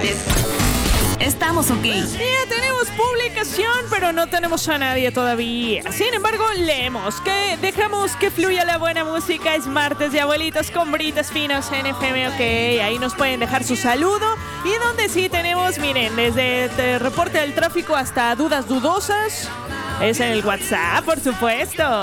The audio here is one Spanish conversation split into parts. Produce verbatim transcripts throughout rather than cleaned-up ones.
sociales. Estamos ok. Ya tenemos publicación, pero no tenemos a nadie todavía. Sin embargo, leemos que dejamos que fluya la buena música. Es martes de abuelitos con britas finos en F M OK. Ahí nos pueden dejar su saludo. Y donde sí tenemos, miren, desde el reporte del tráfico hasta dudas dudosas, es en el WhatsApp, por supuesto.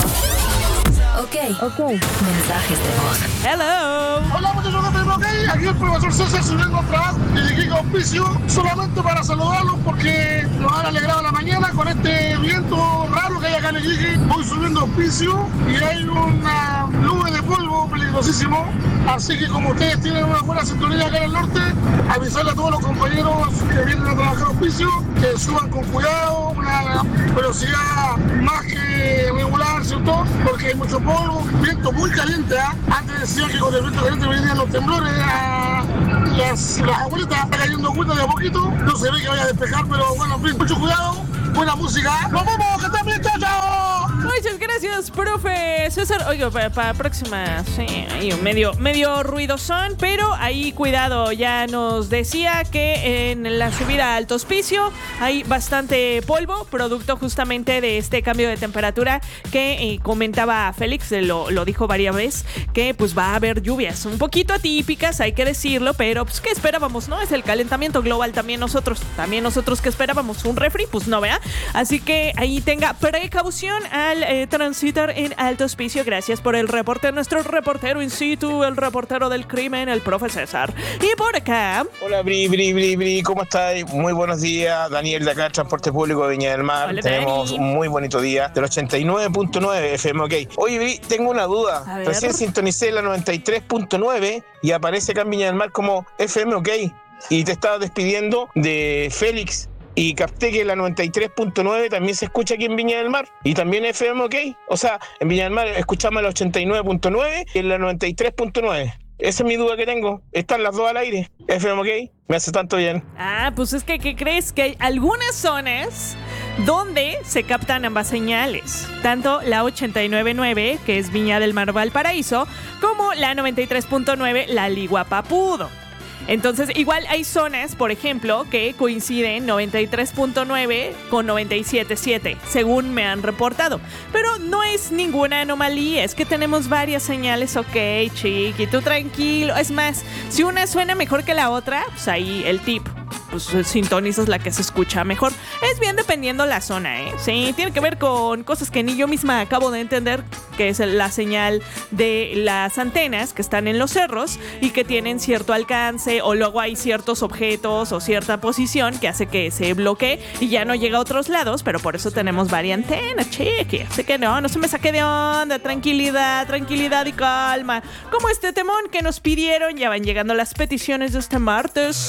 Ok. Ok. Mensajes de voz. Hello. Hola, muchachos de F M OK. Aquí el profesor César subiendo atrás y Kiko Auspicio. Solamente para saludarlos porque nos han alegrado la mañana con este viento raro que hay acá en Iquique. Voy subiendo Auspicio y hay una nube de polvo peligrosísimo. Así que como ustedes tienen una buena sintonía acá en el norte, avisarle a todos los compañeros que vienen a trabajar Auspicio que suban con cuidado, una velocidad más que regular, ¿cierto? Porque hay mucho polvo, viento muy caliente, ¿eh? Antes decía que con el viento caliente venían los temblores, a las, las abuelitas están cayendo agüita de a poquito, no se ve que vaya a despejar, pero bueno, en fin, mucho cuidado, buena música, ¡nos vemos, que estén bien, chao, chao! Muchas gracias, profe César. Oiga, para, para próxima, sí, ahí medio, medio ruidosón, pero ahí cuidado, ya nos decía que en la subida a Alto Hospicio hay bastante polvo, producto justamente de este cambio de temperatura que eh, comentaba Félix, lo, lo dijo varias veces, que pues va a haber lluvias un poquito atípicas, hay que decirlo, pero pues ¿qué esperábamos, no? Es el calentamiento global, también nosotros, también nosotros que esperábamos un refri, pues no, vea. Así que ahí tenga precaución al eh, transitar en Alto Hospicio. Gracias por el reporte, nuestro reportero in situ, el reportero del crimen, el profe César. Y por acá... Hola, Bri, Bri, Bri, Bri, ¿cómo estáis? Muy buenos días, Daniel de acá, Transporte Público de Viña del Mar. Hola, tenemos Dani. un muy bonito día, del ochenta y nueve punto nueve F M OK. Oye, Bri, tengo una duda. A ver. Recién sintonicé la noventa y tres punto nueve y aparece acá en Viña del Mar como F M OK. Y te estaba despidiendo de Félix. Y capté que la noventa y tres punto nueve también se escucha aquí en Viña del Mar. Y también F M OK. O sea, en Viña del Mar escuchamos la ochenta y nueve punto nueve y en la noventa y tres punto nueve. Esa es mi duda que tengo. Están las dos al aire. F M OK. Me hace tanto bien. Ah, pues es que, ¿qué crees? Que hay algunas zonas donde se captan ambas señales. Tanto la ochenta y nueve punto nueve, que es Viña del Mar Valparaíso, como la noventa y tres punto nueve, la Ligua Papudo. Entonces, igual hay zonas, por ejemplo, que coinciden noventa y tres punto nueve con noventa y siete punto siete, según me han reportado. Pero no es ninguna anomalía, es que tenemos varias señales, ok, chiqui, tú tranquilo. Es más, si una suena mejor que la otra, pues ahí el tip. Pues sintonizas la que se escucha mejor. Es bien dependiendo la zona, ¿eh? Sí, tiene que ver con cosas que ni yo misma acabo de entender, que es la señal de las antenas que están en los cerros y que tienen cierto alcance, o luego hay ciertos objetos o cierta posición que hace que se bloquee y ya no llega a otros lados, pero por eso tenemos varias antenas, cheque. Así que no, no se me saque de onda, tranquilidad, tranquilidad y calma. Como este temón que nos pidieron, ya van llegando las peticiones de este martes.